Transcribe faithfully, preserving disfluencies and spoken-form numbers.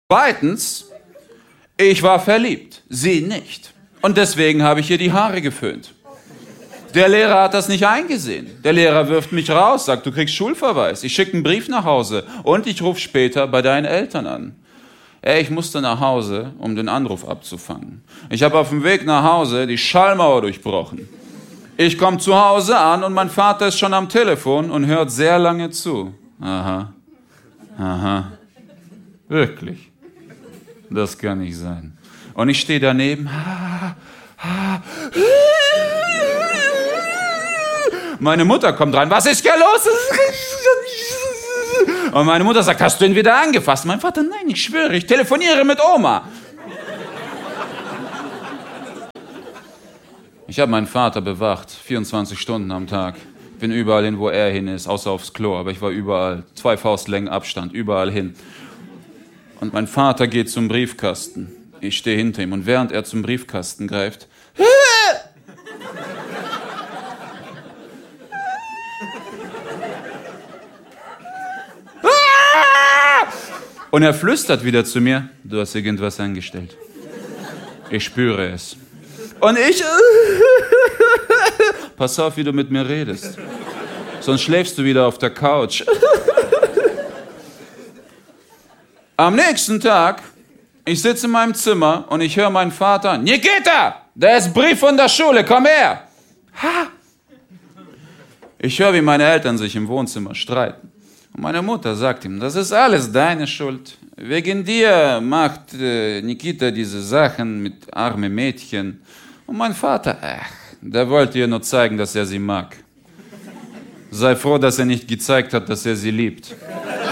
Zweitens, ich war verliebt, sie nicht. Und deswegen habe ich ihr die Haare geföhnt. Der Lehrer hat das nicht eingesehen. Der Lehrer wirft mich raus, sagt, du kriegst Schulverweis. Ich schicke einen Brief nach Hause und ich rufe später bei deinen Eltern an. Ey, ich musste nach Hause, um den Anruf abzufangen. Ich habe auf dem Weg nach Hause die Schallmauer durchbrochen. Ich komme zu Hause an und mein Vater ist schon am Telefon und hört sehr lange zu. Aha, aha, wirklich, das kann nicht sein. Und ich stehe daneben. Meine Mutter kommt rein. Was ist hier los? Und meine Mutter sagt, hast du ihn wieder angefasst? Mein Vater, nein, ich schwöre, ich telefoniere mit Oma. Ich habe meinen Vater bewacht, vierundzwanzig Stunden am Tag. Bin überall hin, wo er hin ist, außer aufs Klo. Aber ich war überall, zwei Faustlängen Abstand, überall hin. Und mein Vater geht zum Briefkasten. Ich stehe hinter ihm und während er zum Briefkasten greift, und er flüstert wieder zu mir, du hast irgendwas angestellt. Ich spüre es. Und ich, pass auf, wie du mit mir redest. Sonst schläfst du wieder auf der Couch. Am nächsten Tag, ich sitze in meinem Zimmer und ich höre meinen Vater, Nikita, da ist ein Brief von der Schule, komm her. Ha. Ich höre, wie meine Eltern sich im Wohnzimmer streiten. Und meine Mutter sagt ihm, das ist alles deine Schuld. Wegen dir macht äh, Nikita diese Sachen mit armen Mädchen. Und mein Vater, ach, der wollte ihr nur zeigen, dass er sie mag. Sei froh, dass er nicht gezeigt hat, dass er sie liebt.